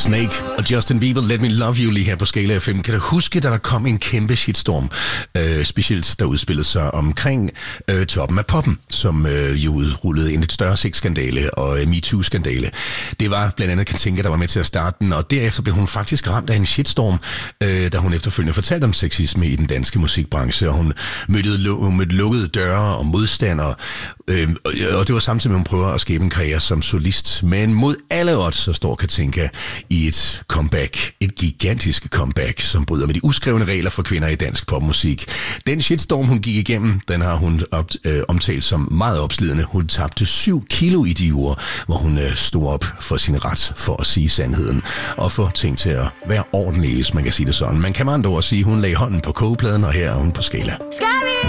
Snake og Justin Bieber, Let Me Love You lige her på Skala FM. Kan du huske, da der kom en kæmpe shitstorm, specielt der udspillede sig omkring toppen af poppen, som jo udrullede en lidt større sexskandale og MeToo-skandale. Det var blandt andet Katinka, der var med til at starte den, og derefter blev hun faktisk ramt af en shitstorm, da hun efterfølgende fortalte om sexisme i den danske musikbranche, og hun mødte lukkede døre og modstandere, og det var samtidig med, at hun prøver at skabe en karriere som solist. Men mod alle odds, så står Katinka i et comeback, et gigantisk comeback, som bryder med de uskrevne regler for kvinder i dansk popmusik. Den shitstorm, hun gik igennem, den har hun omtalt som meget opslidende. Hun tabte 7 kilo i de uger, hvor hun stod op for sin ret for at sige sandheden, og få ting til at være ordentlige, hvis man kan sige det sådan. Man kan med andre ord sige, at hun lagde hånden på kogepladen, og her er hun på Skala.